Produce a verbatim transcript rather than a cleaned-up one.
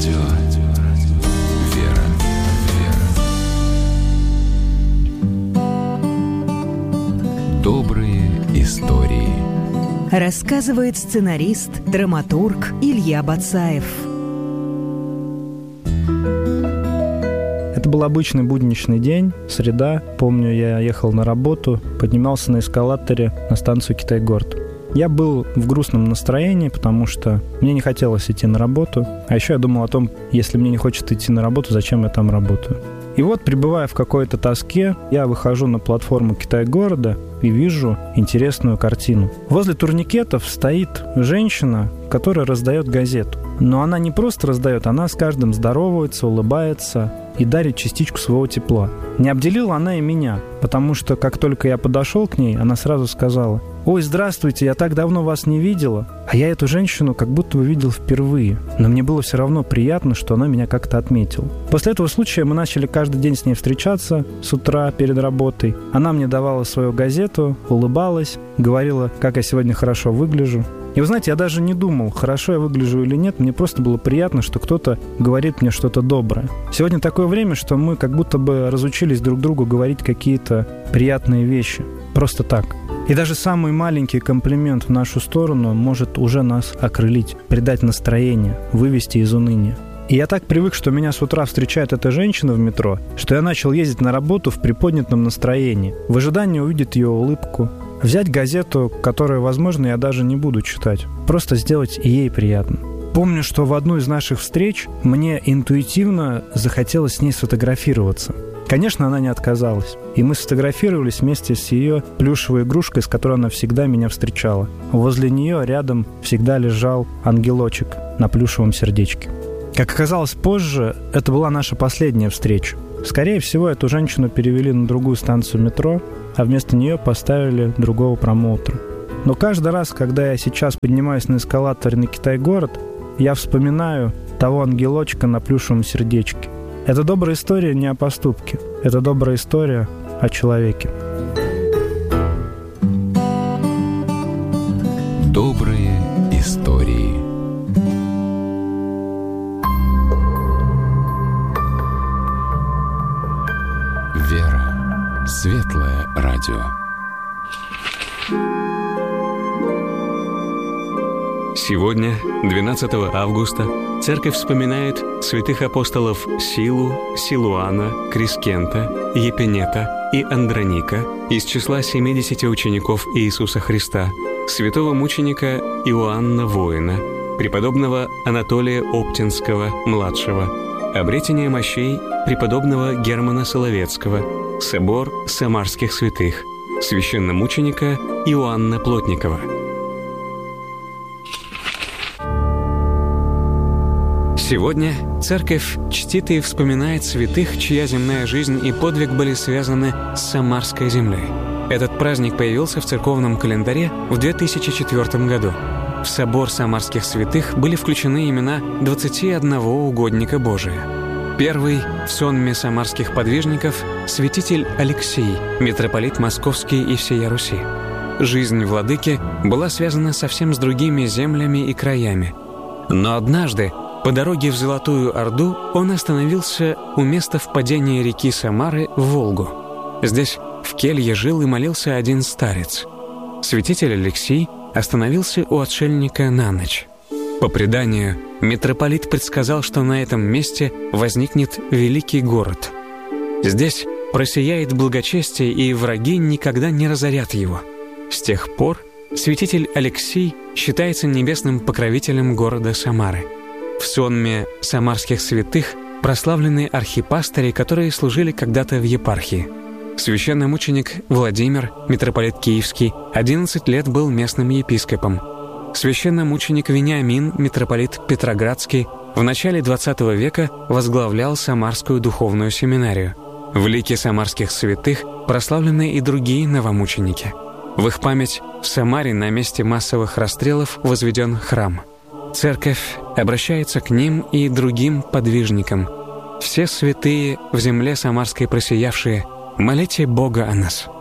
Радио «Вера». Добрые истории. Рассказывает сценарист, драматург Илья Бацаев. Это был обычный будничный день, среда. Помню, я ехал на работу, поднимался на эскалаторе на станцию Китай-город. Я был в грустном настроении, потому что мне не хотелось идти на работу. А еще я думал о том, если мне не хочется идти на работу, зачем я там работаю. И вот, пребывая в какой-то тоске, я выхожу на платформу Китай-города и вижу интересную картину. Возле турникетов стоит женщина, которая раздает газету. Но она не просто раздает, она с каждым здоровается, улыбается и дарит частичку своего тепла. Не обделила она и меня, потому что как только я подошел к ней, она сразу сказала: «Ой, здравствуйте, я так давно вас не видела». А я эту женщину как будто бы видел впервые. Но мне было все равно приятно, что она меня как-то отметила. После этого случая мы начали каждый день с ней встречаться с утра перед работой. Она мне давала свою газету, улыбалась, говорила, как я сегодня хорошо выгляжу. И вы знаете, я даже не думал, хорошо я выгляжу или нет, мне просто было приятно, что кто-то говорит мне что-то доброе. Сегодня такое время, что мы как будто бы разучились друг другу говорить какие-то приятные вещи. Просто так. И даже самый маленький комплимент в нашу сторону может уже нас окрылить, придать настроение, вывести из уныния. И я так привык, что меня с утра встречает эта женщина в метро, что я начал ездить на работу в приподнятом настроении, в ожидании увидеть ее улыбку, взять газету, которую, возможно, я даже не буду читать, просто сделать и ей приятно. Помню, что в одну из наших встреч мне интуитивно захотелось с ней сфотографироваться. Конечно, она не отказалась, и мы сфотографировались вместе с ее плюшевой игрушкой, с которой она всегда меня встречала. Возле нее рядом всегда лежал ангелочек на плюшевом сердечке. Как оказалось позже, это была наша последняя встреча. Скорее всего, эту женщину перевели на другую станцию метро, а вместо нее поставили другого промоутера. Но каждый раз, когда я сейчас поднимаюсь на эскалаторе на Китай-город, я вспоминаю того ангелочка на плюшевом сердечке. Это добрая история не о поступке, это добрая история о человеке. Добрые истории. Вера. Светлое радио. Сегодня, двенадцатого августа, Церковь вспоминает святых апостолов Силу, Силуана, Крискента, Епенета и Андроника из числа семидесяти учеников Иисуса Христа, святого мученика Иоанна Воина, преподобного Анатолия Оптинского-младшего, обретение мощей преподобного Германа Соловецкого, собор самарских святых, священномученика Иоанна Плотникова. Сегодня Церковь чтит и вспоминает святых, чья земная жизнь и подвиг были связаны с Самарской землей. Этот праздник появился в церковном календаре в две тысячи четвёртом году. В собор самарских святых были включены имена двадцати одного угодника Божия. Первый в сонме самарских подвижников – святитель Алексий, митрополит Московский и всея Руси. Жизнь владыки была связана совсем с другими землями и краями. Но однажды, по дороге в Золотую Орду, он остановился у места впадения реки Самары в Волгу. Здесь в келье жил и молился один старец. Святитель Алексий остановился у отшельника на ночь. По преданию, митрополит предсказал, что на этом месте возникнет великий город. Здесь просияет благочестие, и враги никогда не разорят его. С тех пор святитель Алексий считается небесным покровителем города Самары. В сонме самарских святых прославлены архипастыри, которые служили когда-то в епархии. Священномученик Владимир, митрополит Киевский, одиннадцать лет был местным епископом. Священномученик Вениамин, митрополит Петроградский, в начале двадцатого века возглавлял Самарскую духовную семинарию. В лике самарских святых прославлены и другие новомученики. В их память в Самаре на месте массовых расстрелов возведен храм. Церковь обращается к ним и другим подвижникам. Все святые в земле самарской просиявшие, молите Бога о нас.